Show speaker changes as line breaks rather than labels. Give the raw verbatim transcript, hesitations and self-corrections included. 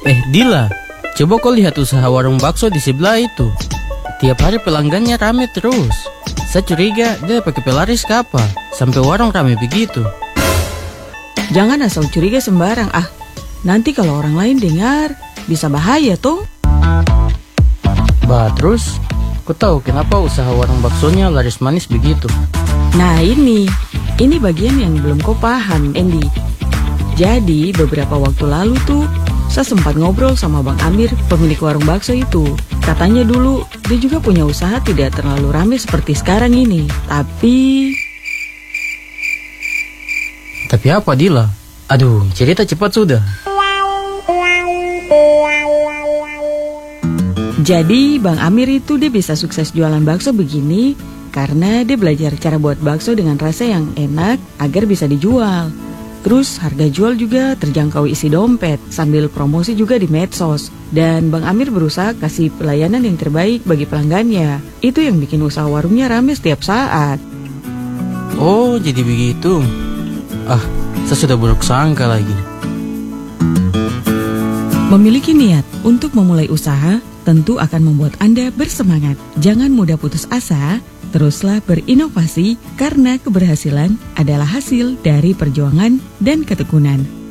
Eh Dila, coba kau lihat usaha warung bakso di sebelah itu. Tiap hari pelanggannya rame terus. Saya curiga dia pakai pelaris ke apa, sampai warung rame begitu.
Jangan asal curiga sembarang ah. Nanti kalau orang lain dengar, bisa bahaya toh.
Bah terus, kau tahu kenapa usaha warung baksonya laris manis begitu?
Nah ini, ini bagian yang belum kau paham, Andy. Jadi beberapa waktu lalu tuh, saya sempat ngobrol sama Bang Amir, pemilik warung bakso itu. Katanya dulu, dia juga punya usaha tidak terlalu ramai seperti sekarang ini. Tapi...
Tapi apa Dila? Aduh, cerita cepat sudah.
Jadi Bang Amir itu dia bisa sukses jualan bakso begini karena dia belajar cara buat bakso dengan rasa yang enak agar bisa dijual. Terus harga jual juga terjangkau isi dompet sambil promosi juga di medsos. Dan Bang Amir berusaha kasih pelayanan yang terbaik bagi pelanggannya. Itu yang bikin usaha warungnya ramai setiap saat.
Oh jadi begitu. Ah, saya sudah buruk sangka lagi.
Memiliki niat untuk memulai usaha tentu akan membuat Anda bersemangat. Jangan mudah putus asa, teruslah berinovasi karena keberhasilan adalah hasil dari perjuangan dan ketekunan.